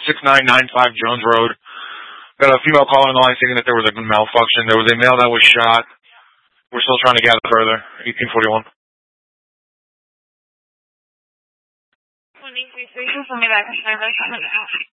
6995 Jones Road. Got a female caller on the line saying that there was a malfunction. There was a male that was shot. We're still trying to gather further. 1841. Please, me back.